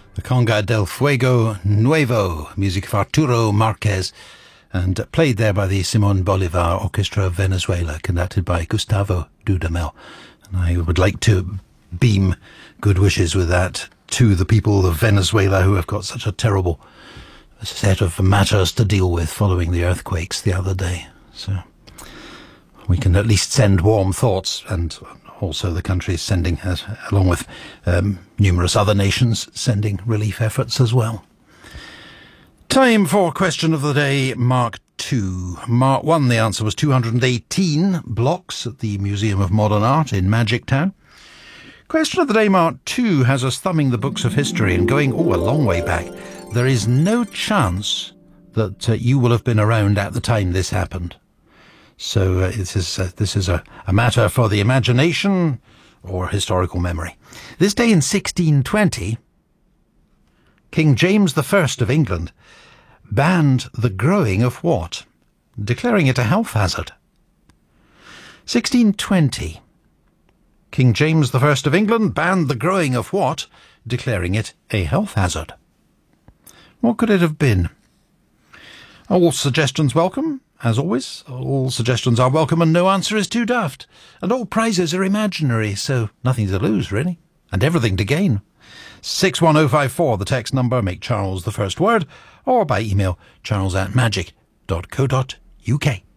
The Conga del Fuego Nuevo, music of Arturo Marquez, and played there by the Simon Bolivar Orchestra of Venezuela, conducted by Gustavo Dudamel. And I would like to beam good wishes with that to the people of Venezuela who have got such a terrible set of matters to deal with following the earthquakes the other day. So we can at least send warm thoughts, and also the country is sending, along with numerous other nations, sending relief efforts as well. Time for question of the day, Mark 2. Mark 1, the answer was 218 blocks at the Museum of Modern Art in Magic Town. Question of the day, Mark 2, has us thumbing the books of history and going, a long way back. There is no chance that you will have been around at the time this happened. So this is a matter for the imagination or historical memory. This day in 1620, King James I of England banned the growing of what? Declaring it a health hazard. 1620. King James I of England banned the growing of what? Declaring it a health hazard. What could it have been? All suggestions welcome. As always, all suggestions are welcome and no answer is too daft. And all prizes are imaginary, so nothing to lose, really. And everything to gain. 61054, the text number, make Charles the first word, or by email, charles@magic.co.uk.